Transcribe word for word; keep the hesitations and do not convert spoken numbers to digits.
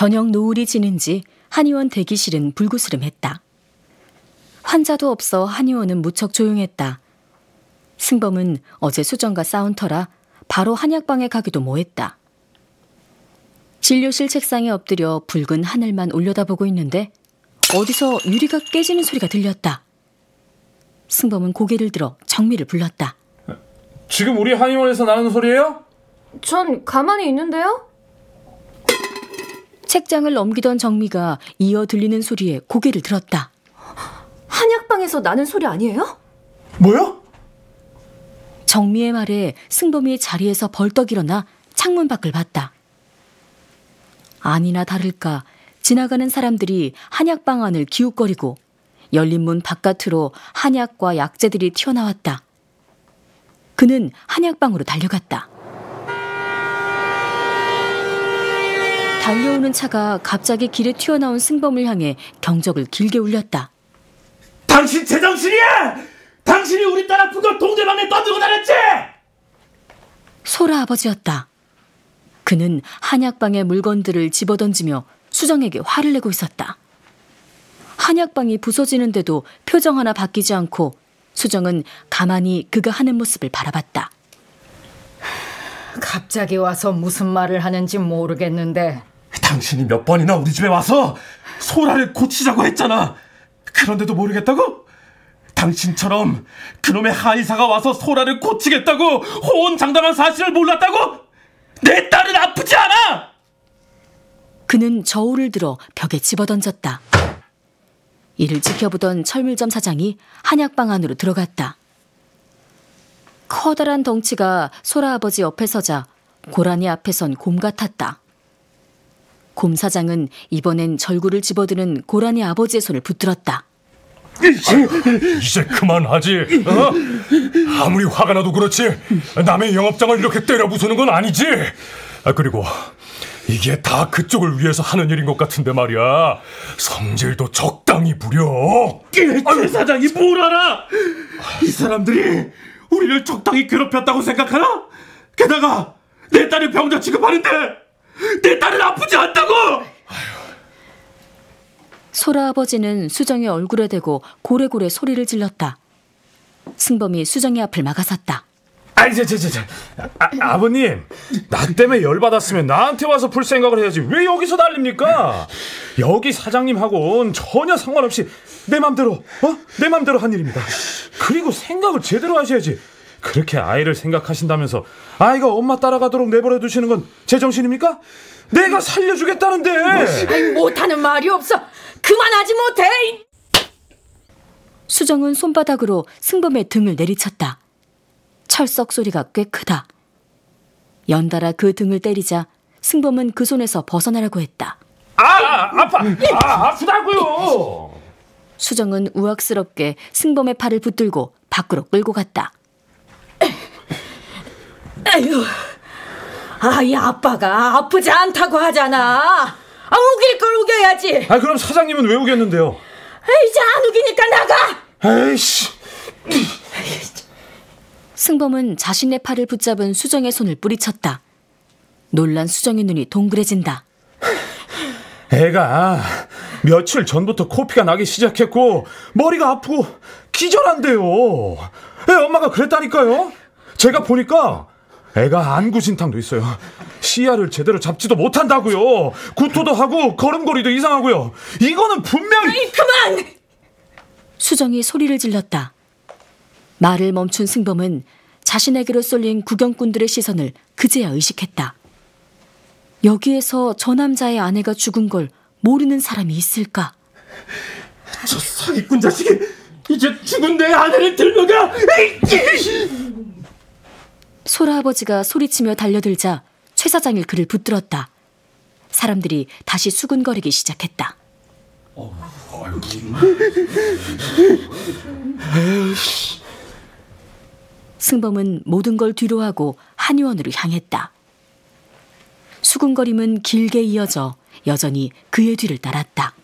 저녁 노을이 지는지 한의원 대기실은 불구스름했다. 환자도 없어 한의원은 무척 조용했다. 승범은 어제 수정과 싸운 터라 바로 한약방에 가기도 뭐했다. 진료실 책상에 엎드려 붉은 하늘만 올려다보고 있는데 어디서 유리가 깨지는 소리가 들렸다. 승범은 고개를 들어 정미를 불렀다. 지금 우리 한의원에서 나는 소리예요? 전 가만히 있는데요? 책장을 넘기던 정미가 이어 들리는 소리에 고개를 들었다. 한약방에서 나는 소리 아니에요? 뭐요? 정미의 말에 승범이 자리에서 벌떡 일어나 창문 밖을 봤다. 아니나 다를까 지나가는 사람들이 한약방 안을 기웃거리고 열린 문 바깥으로 한약과 약재들이 튀어나왔다. 그는 한약방으로 달려갔다. 달려오는 차가 갑자기 길에 튀어나온 승범을 향해 경적을 길게 울렸다. 당신 제정신이야! 당신이 우리 딸 아픈 걸 동대방에 떠들고 다녔지! 소라 아버지였다. 그는 한약방의 물건들을 집어던지며 수정에게 화를 내고 있었다. 한약방이 부서지는데도 표정 하나 바뀌지 않고 수정은 가만히 그가 하는 모습을 바라봤다. 갑자기 와서 무슨 말을 하는지 모르겠는데. 당신이 몇 번이나 우리 집에 와서 소라를 고치자고 했잖아. 그런데도 모르겠다고? 당신처럼 그놈의 한의사가 와서 소라를 고치겠다고 호언장담한 사실을 몰랐다고? 내 딸은 아프지 않아! 그는 저울을 들어 벽에 집어던졌다. 이를 지켜보던 철물점 사장이 한약방 안으로 들어갔다. 커다란 덩치가 소라 아버지 옆에 서자 고라니 앞에 선 곰 같았다. 곰 사장은 이번엔 절구를 집어드는 고라니 아버지의 손을 붙들었다. 이제 그만하지. 어? 아무리 화가 나도 그렇지 남의 영업장을 이렇게 때려 부수는 건 아니지. 아, 그리고 이게 다 그쪽을 위해서 하는 일인 것 같은데 말이야. 성질도 적당히 부려. 최 사장이 뭘 알아? 이 사람들이 우리를 적당히 괴롭혔다고 생각하나? 게다가 내 딸을 병자 취급하는데 내 딸은 아프지 않다고! 소라 아버지는 수정의 얼굴에 대고 고래고래 소리를 질렀다. 승범이 수정의 앞을 막아섰다. 아니, 저, 저, 저, 저. 아, 아버님, 나 때문에 열받았으면 나한테 와서 풀 생각을 해야지 왜 여기서 난립니까? 여기 사장님하고는 전혀 상관없이 내 맘대로, 어? 내 맘대로 한 일입니다. 그리고 생각을 제대로 하셔야지. 그렇게 아이를 생각하신다면서 아이가 엄마 따라가도록 내버려 두시는 건 제정신입니까? 내가 살려주겠다는데. 아이, 못하는 말이 없어. 그만하지 못해. 수정은 손바닥으로 승범의 등을 내리쳤다. 철썩 소리가 꽤 크다. 연달아 그 등을 때리자 승범은 그 손에서 벗어나라고 했다. 아, 아 아파. 아, 아프다고요. 수정은 우악스럽게 승범의 팔을 붙들고 밖으로 끌고 갔다. 에휴, 아이 아빠가 아프지 않다고 하잖아. 아, 우길 걸 우겨야지. 아, 그럼 사장님은 왜 우겼는데요? 이제 안 우기니까 나가. 에이씨. 승범은 자신의 팔을 붙잡은 수정의 손을 뿌리쳤다. 놀란 수정의 눈이 동그래진다. 애가 며칠 전부터 코피가 나기 시작했고 머리가 아프고 기절한대요. 애 엄마가 그랬다니까요. 제가 보니까 애가 안구진탕도 있어요. 시야를 제대로 잡지도 못한다고요. 구토도 하고 걸음걸이도 이상하고요. 이거는 분명히... 아이, 그만! 수정이 소리를 질렀다. 말을 멈춘 승범은 자신에게로 쏠린 구경꾼들의 시선을 그제야 의식했다. 여기에서 저 남자의 아내가 죽은 걸 모르는 사람이 있을까? 저 사기꾼 자식이 이제 죽은 내 아내를 들러가! 소라 아버지가 소리치며 달려들자 최 사장이 그를 붙들었다. 사람들이 다시 수군거리기 시작했다. 승범은 모든 걸 뒤로하고 한의원으로 향했다. 수군거림은 길게 이어져 여전히 그의 뒤를 따랐다.